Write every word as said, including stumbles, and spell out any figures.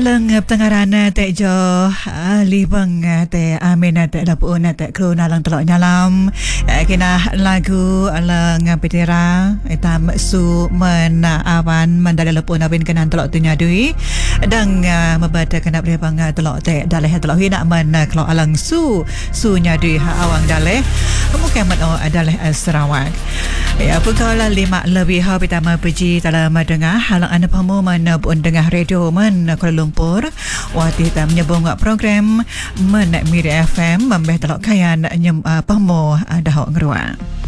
Alang pengarana te jo libang te amina te lapuna te krona lang telok nyalam kena lagu alang petera etam su mena awan mandala lapuna bin kenan telok tu nyadui dang mabada kena brebang telok te daleh telok hina man kelok alang su su nyadui ha awang daleh mungkin mat oh daleh Sarawak ya pukul lima lebih ha pertama pergi dalam dengar halang anda pamu mana pun dengar radio man Kuala Lumpur wati ta menyambung program men Miri F M membeh telok kayan nyem uh, pamu uh, dahok ngeruang.